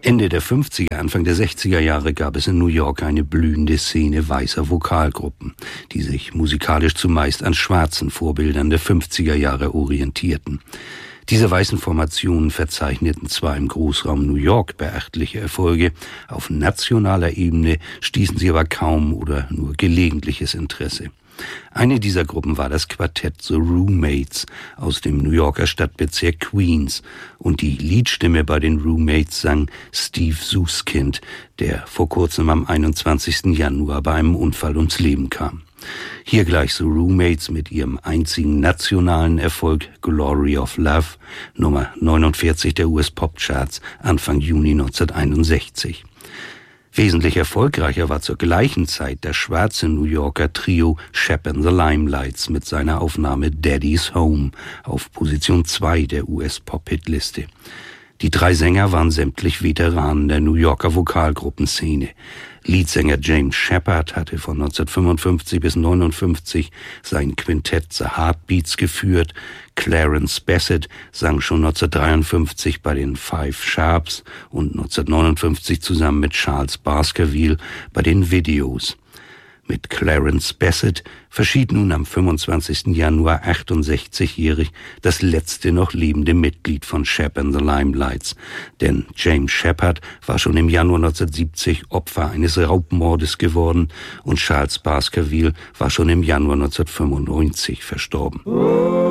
Ende der 50er, Anfang der 60er Jahre gab es in New York eine blühende Szene weißer Vokalgruppen, die sich musikalisch zumeist an schwarzen Vorbildern der 50er Jahre orientierten. Diese weißen Formationen verzeichneten zwar im Großraum New York beachtliche Erfolge, auf nationaler Ebene stießen sie aber kaum oder nur gelegentliches Interesse. Eine dieser Gruppen war das Quartett The Roommates aus dem New Yorker Stadtbezirk Queens, und die Leadstimme bei den Roommates sang Steve Susskind, der vor kurzem am 21. Januar bei einem Unfall ums Leben kam. Hier gleich The Roommates mit ihrem einzigen nationalen Erfolg Glory of Love, Nummer 49 der US-Pop-Charts Anfang Juni 1961. Wesentlich erfolgreicher war zur gleichen Zeit das schwarze New Yorker Trio Shep and the Limelights mit seiner Aufnahme Daddy's Home auf Position 2 der US-Pop-Hitliste. Die drei Sänger waren sämtlich Veteranen der New Yorker Vokalgruppenszene. Leadsänger James Shepard hatte von 1955 bis 1959 sein Quintett The Heartbeats geführt. Clarence Bassett sang schon 1953 bei den Five Sharps und 1959 zusammen mit Charles Baskerville bei den Videos. Mit Clarence Bassett verschied nun am 25. Januar 68-jährig das letzte noch lebende Mitglied von Shep and the Limelights. Denn James Shepard war schon im Januar 1970 Opfer eines Raubmordes geworden und Charles Baskerville war schon im Januar 1995 verstorben.